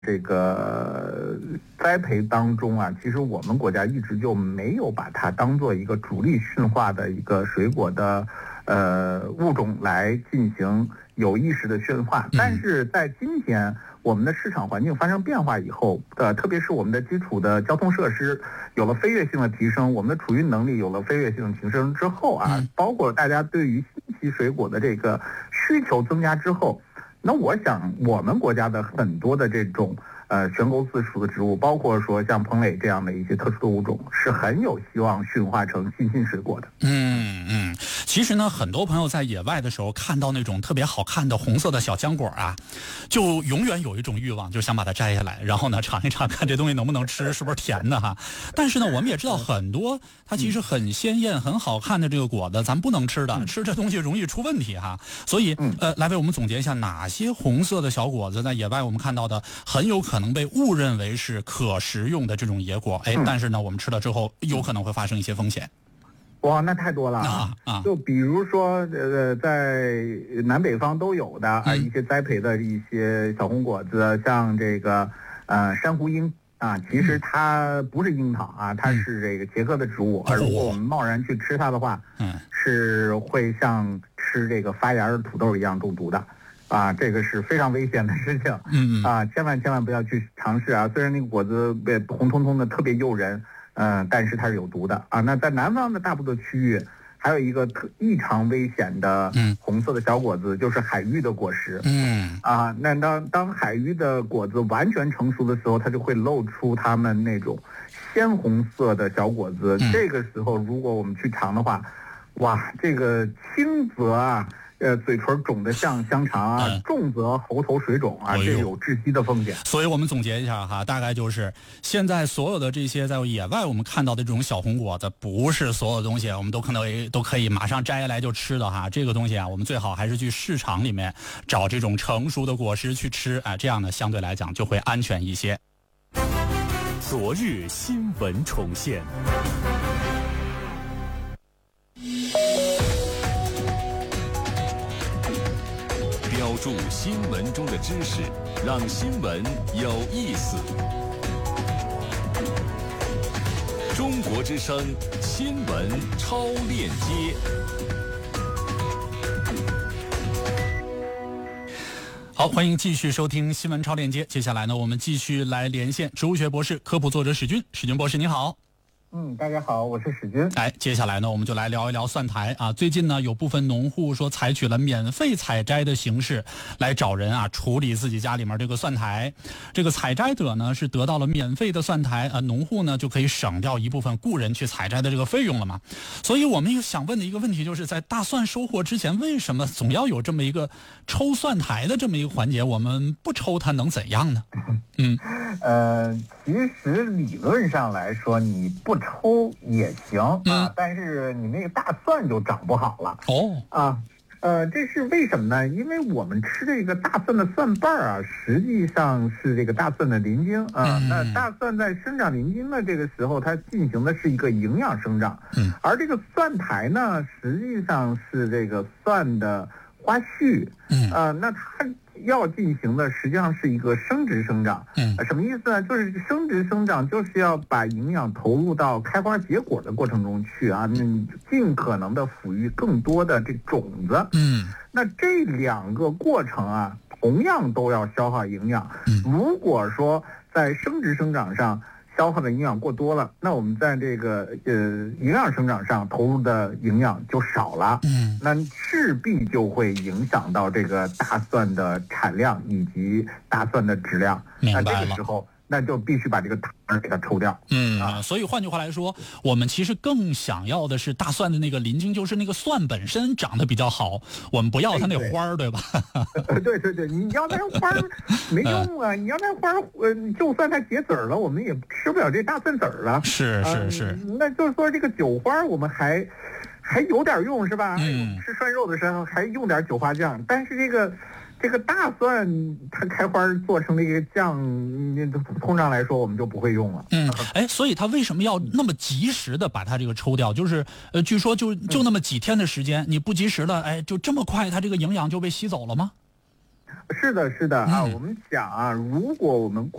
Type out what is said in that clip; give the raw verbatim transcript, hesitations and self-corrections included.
这个栽培当中啊，其实我们国家一直就没有把它当做一个主力驯化的一个水果的呃物种来进行有意识的驯化。但是在今天我们的市场环境发生变化以后，呃，特别是我们的基础的交通设施有了飞跃性的提升，我们的储运能力有了飞跃性的提升之后啊，包括大家对于新奇水果的这个需求增加之后，那我想我们国家的很多的这种呃悬钩子属的植物，包括说像蓬蕾这样的一些特殊的物种，是很有希望驯化成新兴水果的。 嗯嗯，其实呢，很多朋友在野外的时候看到那种特别好看的红色的小浆果啊，就永远有一种欲望，就想把它摘下来，然后呢尝一尝，看这东西能不能吃，是不是甜的哈。但是呢，我们也知道很多它其实很鲜艳、很好看的这个果子，咱不能吃的，吃这东西容易出问题哈。所以呃，来为我们总结一下，哪些红色的小果子在野外我们看到的很有可能被误认为是可食用的这种野果，哎，但是呢，我们吃了之后有可能会发生一些风险。 哇，那太多了啊！啊就比如说，呃，在南北方都有的啊、嗯，一些栽培的一些小红果子，像这个呃珊瑚樱啊，其实它不是樱桃啊，它是这个茄科的植物，而如果我们贸然去吃它的话，嗯，是会像吃这个发芽的土豆一样中毒的。啊，这个是非常危险的事情，嗯啊，千万千万不要去尝试啊！虽然那个果子红彤彤的特别诱人，嗯、呃，但是它是有毒的啊。那在南方的大部分区域，还有一个特异常危险的红色的小果子，嗯、就是海芋的果实，嗯啊，那当当海芋的果子完全成熟的时候，它就会露出它们那种鲜红色的小果子，嗯、这个时候如果我们去尝的话，哇，这个轻则啊。呃，嘴唇肿得像香肠啊，嗯、重则喉头水肿啊，这有窒息的风险。 所以我们总结一下哈，大概就是现在所有的这些在野外我们看到的这种小红果子，不是所有东西我们都可能都可以马上摘下来就吃的哈。这个东西啊，我们最好还是去市场里面找这种成熟的果实去吃啊，这样呢相对来讲就会安全一些。 昨日新闻重现。标注新闻中的知识，让新闻有意思。中国之声新闻超链接。 好，欢迎继续收听新闻超链接。接下来呢，我们继续来连线植物学博士、科普作者史军。史军博士，你好。 嗯，大家好，我是史军。 哎，接下来呢，我们就来聊一聊蒜苔啊。最近呢，有部分农户说采取了免费采摘的形式来找人啊处理自己家里面这个蒜苔。这个采摘者呢是得到了免费的蒜苔啊，农户呢就可以省掉一部分雇人去采摘的这个费用了嘛。所以我们想问的一个问题就是，在大蒜收获之前，为什么总要有这么一个抽蒜苔的这么一个环节？我们不抽它能怎样呢？嗯， 呃，其实理论上来说，你不抽也行啊，嗯、但是你那个大蒜就长不好了哦啊，呃，这是为什么呢？因为我们吃这个大蒜的蒜瓣儿啊，实际上是这个大蒜的鳞茎啊。嗯、那大蒜在生长鳞茎的这个时候，它进行的是一个营养生长，嗯，而这个蒜苔呢，实际上是这个蒜的花序，嗯啊、呃，那它要进行的实际上是一个生殖生长，嗯，什么意思呢？就是生殖生长就是要把营养投入到开花结果的过程中去啊，嗯，尽可能的抚育更多的这种子，嗯，那这两个过程啊，同样都要消耗营养。如果说在生殖生长上消耗的营养过多了，那我们在这个呃营养生长上投入的营养就少了，嗯，那势必就会影响到这个大蒜的产量以及大蒜的质量。那这个时候，那就必须把这个糖给它抽掉。 嗯啊，所以换句话来说，我们其实更想要的是大蒜的那个鳞茎，就是那个蒜本身长得比较好，我们不要它那花儿，对吧？ 对对对，你要那花儿没用啊！你要那花儿，呃，就算它结籽儿了，我们也吃不了这大蒜籽儿了。 是是是、 嗯，那就是说这个韭花我们还还有点用是吧？ 嗯， 吃涮肉的时候还用点韭花酱，但是这个。这个大蒜它开花做成了一个酱，通常来说我们就不会用了。 嗯，哎，所以它为什么要那么及时的把它这个抽掉？就是呃，据说就就那么几天的时间，你不及时了，哎，就这么快，它这个营养就被吸走了吗？ 是的，是的啊，我们讲啊，如果我们